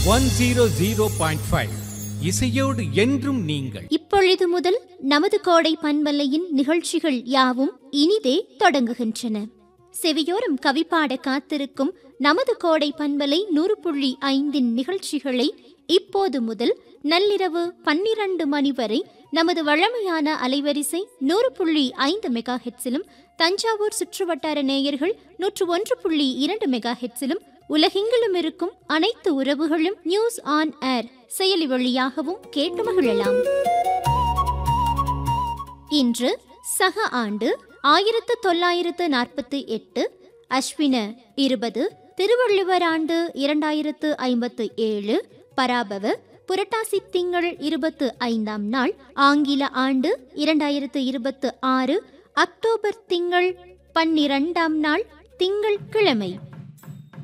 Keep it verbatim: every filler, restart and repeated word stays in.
One zero zero point five இசையோடு என்றும் நீங்கள். இப்பொழுது முதல் நமது கோடை பண்பலையின் நிகழ்ச்சிகள் யாவும் இனிதே தொடங்குகின்றன. செவியோரம் கவிப்பாட காத்திருக்கும் நமது கோடை பண்பலை நூறு புள்ளி ஐந்தின் நிகழ்ச்சிகளை இப்போது முதல் நள்ளிரவு பன்னிரண்டு மணி வரை நமது வழமையான அலைவரிசை நூறு புள்ளி ஐந்து மெகா ஹெட்ஸிலும், தஞ்சாவூர் சுற்றுவட்டார நேயர்கள் நூற்று ஒன்று புள்ளி இரண்டு மெகா ஹெட்ஸிலும், உலகெங்கிலும் இருக்கும் அனைத்து உறவுகளும் நியூஸ் ஆன் ஏர் செயலி வழியாகவும் கேட்டு மகிழலாம். இன்று சக ஆண்டு ஆயிரத்து தொள்ளாயிரத்து நாற்பத்தி எட்டு, அஸ்வின இருபது, திருவள்ளுவர் ஆண்டு இரண்டாயிரத்து ஐம்பத்து ஏழு, பராபவ புரட்டாசி திங்கள் இருபத்து ஐந்தாம் நாள், ஆங்கில ஆண்டு இரண்டாயிரத்து இருபத்து ஆறு, அக்டோபர் திங்கள் பன்னிரண்டாம் நாள், திங்கள் கிழமை.